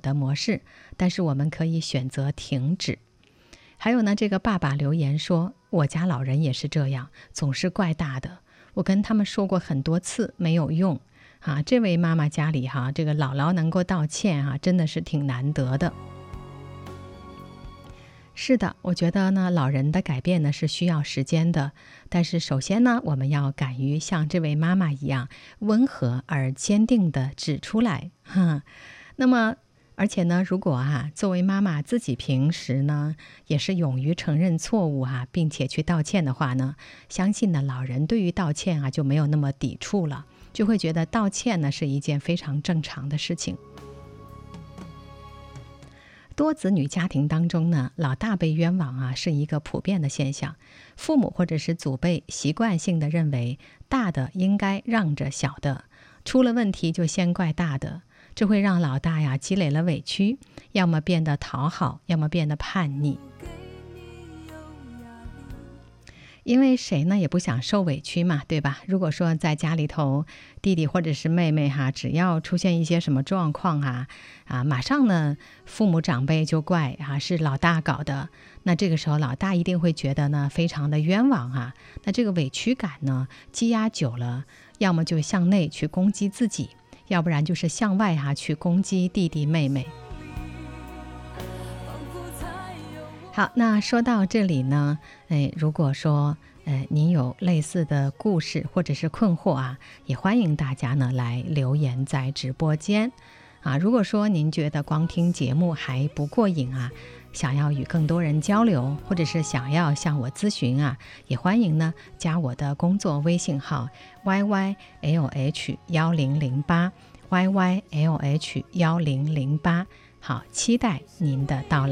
的模式，但是我们可以选择停止。还有呢，这个爸爸留言说，我家老人也是这样，总是怪大的，我跟他们说过很多次没有用啊。这位妈妈家里这个姥姥能够道歉真的是挺难得的。是的，我觉得呢，老人的改变呢是需要时间的，但是首先呢，我们要敢于像这位妈妈一样，温和而坚定地指出来。那么而且呢，如果作为妈妈自己平时呢也是勇于承认错误并且去道歉的话呢，相信呢老人对于道歉就没有那么抵触了，就会觉得道歉呢是一件非常正常的事情。多子女家庭当中呢，老大被冤枉是一个普遍的现象。父母或者是祖辈习惯性的认为大的应该让着小的，出了问题就先怪大的，这会让老大积累了委屈，要么变得讨好，要么变得叛逆。因为谁呢也不想受委屈嘛，对吧？如果说在家里头，弟弟或者是妹妹只要出现一些什么状况马上呢父母长辈就怪是老大搞的，那这个时候老大一定会觉得呢非常的冤枉那这个委屈感呢积压久了，要么就向内去攻击自己，要不然就是向外去攻击弟弟妹妹。好，那说到这里呢，如果说您有类似的故事或者是困惑也欢迎大家呢来留言在直播间如果说您觉得光听节目还不过瘾想要与更多人交流，或者是想要向我咨询也欢迎呢加我的工作微信号 YYLH1008 YYLH1008。好，期待您的到来。